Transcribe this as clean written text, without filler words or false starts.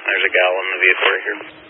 There's a gal in the vehicle right here.